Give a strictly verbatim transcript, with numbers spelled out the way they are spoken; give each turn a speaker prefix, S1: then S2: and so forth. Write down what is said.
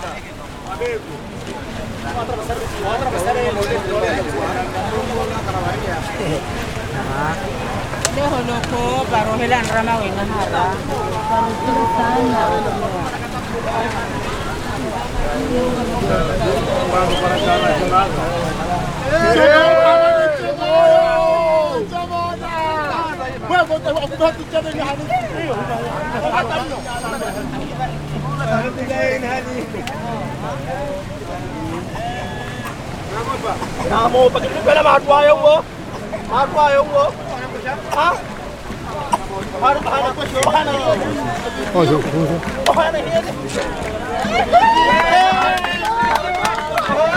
S1: Deho loko baru helan ramai wena hara. Baru tertanya. Baru para cara kenal.
S2: Namo pag pala matwayo mo. Matwayo mo. Ha? Har bahana ko bahana. Oh, jo. Bahana here.